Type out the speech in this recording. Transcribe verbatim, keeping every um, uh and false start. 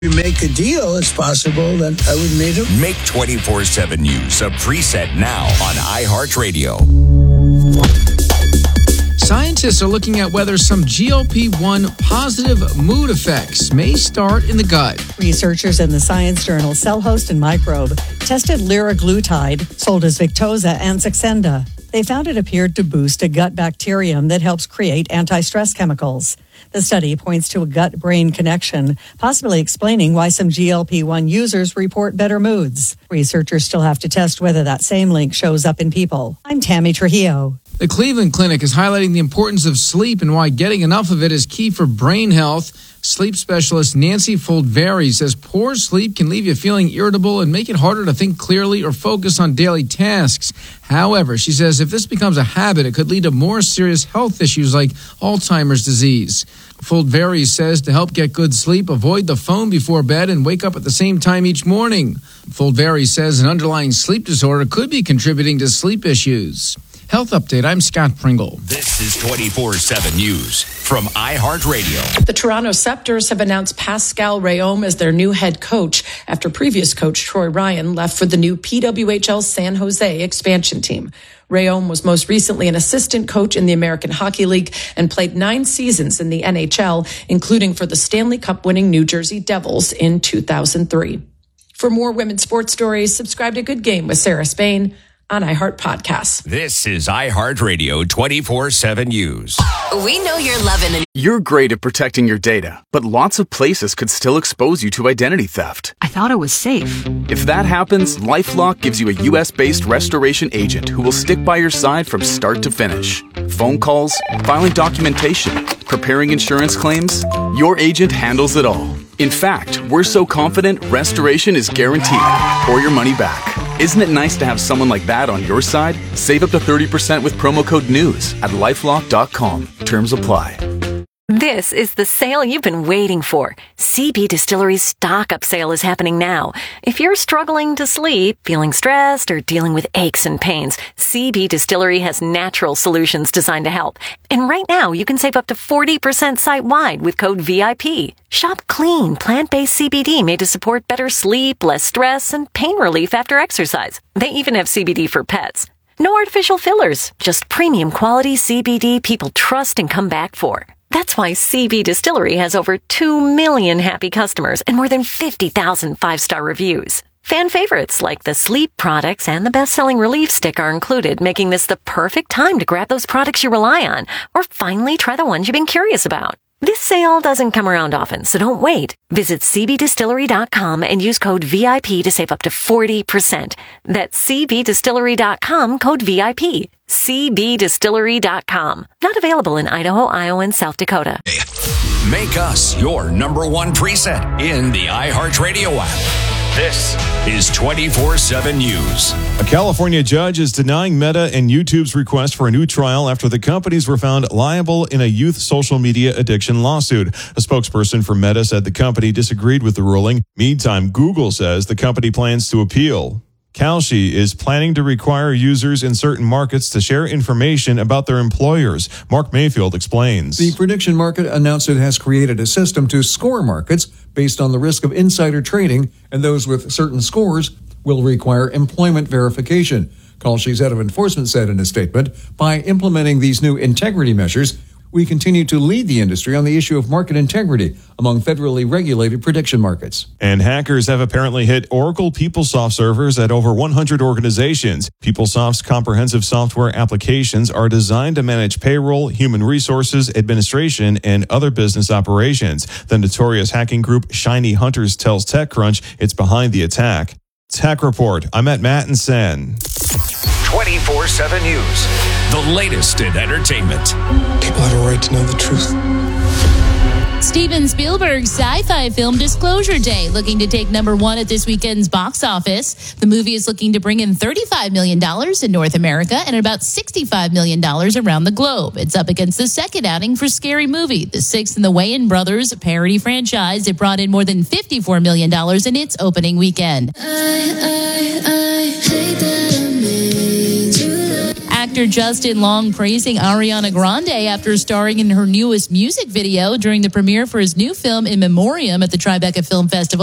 you make a deal, it's possible that I would meet him. Make twenty-four seven News a preset now on iHeartRadio. Scientists are looking at whether some G L P one positive mood effects may start in the gut. Researchers in the science journal Cell Host and Microbe tested liraglutide, sold as Victoza and Saxenda. They found it appeared to boost a gut bacterium that helps create anti-stress chemicals. The study points to a gut-brain connection, possibly explaining why some G L P one users report better moods. Researchers still have to test whether that same link shows up in people. I'm Tammy Trujillo. The Cleveland Clinic is highlighting the importance of sleep and why getting enough of it is key for brain health. Sleep specialist Nancy Foldvary says poor sleep can leave you feeling irritable and make it harder to think clearly or focus on daily tasks. However, she says if this becomes a habit, it could lead to more serious health issues like Alzheimer's disease. Foldvary says to help get good sleep, avoid the phone before bed and wake up at the same time each morning. Foldvary says an underlying sleep disorder could be contributing to sleep issues. Health Update, I'm Scott Pringle. This is twenty-four seven News from iHeartRadio. The Toronto Raptors have announced Pascal Rayom as their new head coach after previous coach Troy Ryan left for the new P W H L San Jose expansion team. Rayom was most recently an assistant coach in the American Hockey League and played nine seasons in the N H L, including for the Stanley Cup winning New Jersey Devils in two thousand three. For more women's sports stories, subscribe to Good Game with Sarah Spain on iHeart Podcasts. This is iHeartRadio twenty-four seven News. We know you're loving it. You're great at protecting your data, but lots of places could still expose you to identity theft. I thought it was safe. If that happens, LifeLock gives you a U S-based restoration agent who will stick by your side from start to finish. Phone calls, filing documentation, preparing insurance claims, your agent handles it all. In fact, we're so confident restoration is guaranteed or your money back. Isn't it nice to have someone like that on your side? Save up to thirty percent with promo code NEWS at lifelock dot com. Terms apply. This is the sale you've been waiting for. C B Distillery's stock up sale is happening now. If you're struggling to sleep, feeling stressed, or dealing with aches and pains, C B Distillery has natural solutions designed to help. And right now, you can save up to forty percent site-wide with code V I P. Shop clean, plant-based C B D made to support better sleep, less stress, and pain relief after exercise. They even have C B D for pets. No artificial fillers, just premium quality C B D people trust and come back for. That's why C B Distillery has over two million happy customers and more than fifty thousand five-star reviews. Fan favorites like the sleep products and the best-selling Relief Stick are included, making this the perfect time to grab those products you rely on or finally try the ones you've been curious about. This sale doesn't come around often, so don't wait. Visit c b distillery dot com and use code V I P to save up to forty percent. That's c b distillery dot com, code V I P. c b distillery dot com. Not available in Idaho, Iowa, and South Dakota. Make us your number one preset in the iHeartRadio app. This is twenty-four seven News. A California judge is denying Meta and YouTube's request for a new trial after the companies were found liable in a youth social media addiction lawsuit. A spokesperson for Meta said the company disagreed with the ruling. Meantime, Google says the company plans to appeal. Kalshi is planning to require users in certain markets to share information about their employers. Mark Mayfield explains. The prediction market announced it has created a system to score markets based on the risk of insider trading, and those with certain scores will require employment verification. Kalshi's head of enforcement said in a statement, by implementing these new integrity measures, we continue to lead the industry on the issue of market integrity among federally regulated prediction markets. And hackers have apparently hit Oracle PeopleSoft servers at over one hundred organizations. PeopleSoft's comprehensive software applications are designed to manage payroll, human resources, administration, and other business operations. The notorious hacking group Shiny Hunters tells TechCrunch it's behind the attack. Tech Report. I'm at Matt and Sen. twenty-four seven News. The latest in entertainment. People have a right to know the truth. Steven Spielberg's sci-fi film Disclosure Day looking to take number one at this weekend's box office. The movie is looking to bring in thirty-five million dollars in North America and about sixty-five million dollars around the globe. It's up against the second outing for Scary Movie, the sixth in the Wayans Brothers parody franchise. It brought in more than fifty-four million dollars in its opening weekend. I, I, I hate that I made you. actor Justin Long praising Ariana Grande after starring in her newest music video during the premiere for his new film In Memoriam at the Tribeca Film Festival.